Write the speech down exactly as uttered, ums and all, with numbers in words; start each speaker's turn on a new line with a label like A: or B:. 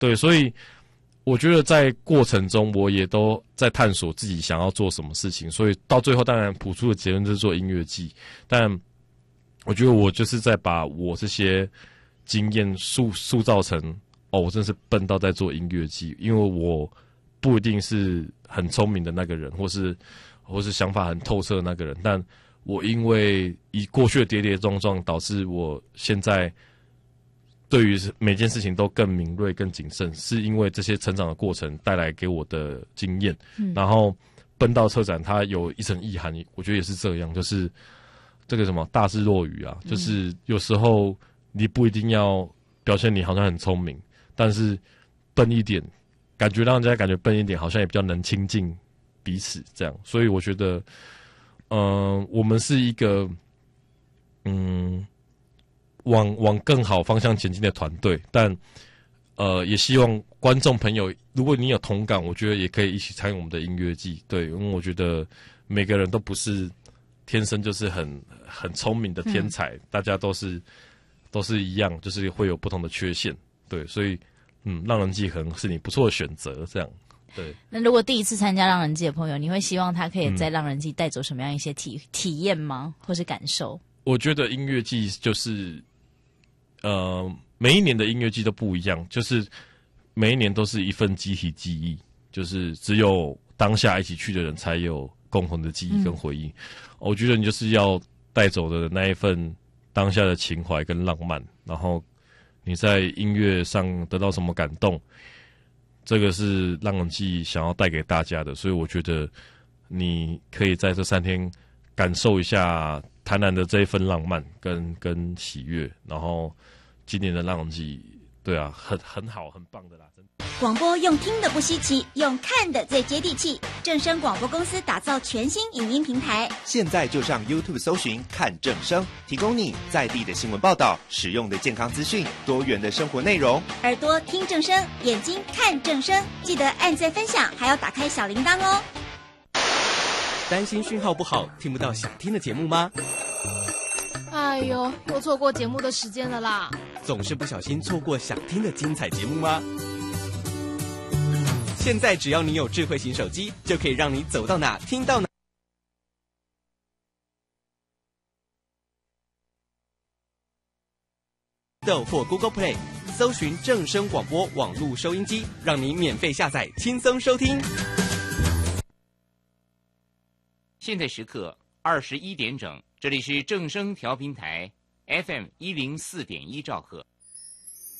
A: 对，所以我觉得在过程中我也都在探索自己想要做什么事情，所以到最后当然谱出的结论就是做音乐季，但我觉得我就是在把我这些经验塑塑造成哦，我真是笨到在做音乐季，因为我不一定是很聪明的那个人，或是或是想法很透彻的那个人，但我因为以过去的跌跌撞撞，导致我现在对于每件事情都更敏锐、更谨慎，是因为这些成长的过程带来给我的经验。嗯、然后奔到车展，它有一层意涵，我觉得也是这样，就是这个什么大智若愚啊，嗯、就是有时候你不一定要表现你好像很聪明，但是笨一点，感觉让人家感觉笨一点，好像也比较能亲近彼此这样。所以我觉得。嗯、呃，我们是一个嗯，往往更好方向前进的团队，但呃，也希望观众朋友，如果你有同感，我觉得也可以一起参与我们的音乐季。对，因为我觉得每个人都不是天生就是很很聪明的天才，嗯、大家都是都是一样，就是会有不同的缺陷。对，所以嗯，浪人季可能是你不错的选择，这样。对，
B: 那如果第一次参加浪人季的朋友，你会希望他可以在浪人季带走什么样一些体、嗯、体验吗，或是感受？
A: 我觉得音乐季就是，呃，每一年的音乐季都不一样，就是每一年都是一份集体记忆，就是只有当下一起去的人才有共同的记忆跟回忆。嗯、我觉得你就是要带走的那一份当下的情怀跟浪漫，然后你在音乐上得到什么感动。这个是浪人季想要带给大家的，所以我觉得你可以在这三天感受一下台南的这一份浪漫跟跟喜悦，然后今年的浪人季，对啊，很很好，很棒的啦，真的。
C: 广播用听的不稀奇，用看的最接地气。正声广播公司打造全新影音平台，
D: 现在就上 YouTube 搜寻看正声，提供你在地的新闻报道、实用的健康资讯、多元的生活内容。
C: 耳朵听正声，眼睛看正声，记得按赞分享，还要打开小铃铛哦。
D: 担心讯号不好，听不到想听的节目吗？
E: 哎呦，又错过节目的时间了啦！
D: 总是不小心错过想听的精彩节目吗？现在只要你有智慧型手机，就可以让你走到哪听到哪。豆或 Google Play 搜寻正声广播网络收音机，让你免费下载，轻松收听。
F: 现在时刻二十一点整，这里是正声调频台 F M 一零四点一兆赫。